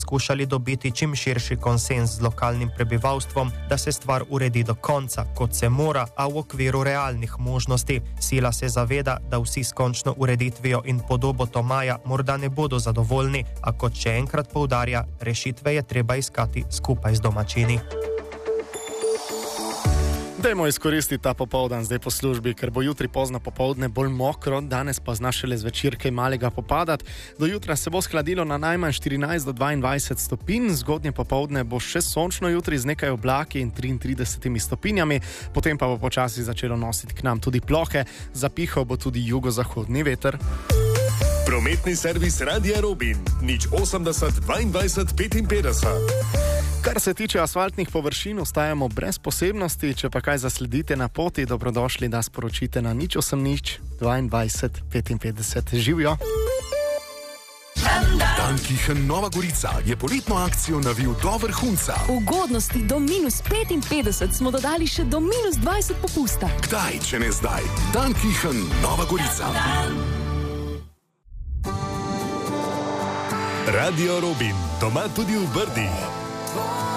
skušali dobiti čim širši konsenz z lokalnim prebivalstvom, da se stvar uredi do konca, kot se mora, a v okviru realnih možnosti. Sila se zaveda, da vsi s končno ureditvijo in podobo Tomaja morda ne bodo zadovoljni, a kot še enkrat poudarja, rešitve je treba iskati skupaj z domačini. Dajmo izkoristiti ta popoldan zdaj po službi, ker bo jutri pozno popoldne bolj mokro, danes pa zna šele zvečer kaj malega popadati. Do jutra se bo skladilo na najmanj 14 do 22 stopinj, zgodnje popoldne bo še sončno jutri z nekaj oblaki in 33 stopinjami, potem pa bo počasi začelo nositi k nam tudi plohe, zapihal bo tudi jugozahodni veter. Prometni servis Radia Robin, 080 22 55. Kar se tiče asfaltnih površin, ostajamo brez posebnosti, če pa kaj zasledite na poti, dobrodošli, da sporočite na 080 22 55. Živijo! Dankichen Nova Gorica je poletno akcijo navil do vrhunca. Ugodnosti do -55 smo dodali še do -20 popusta. Kdaj, če ne zdaj? Dankichen Nova Gorica. Radio Robin, doma tudi v Brdih.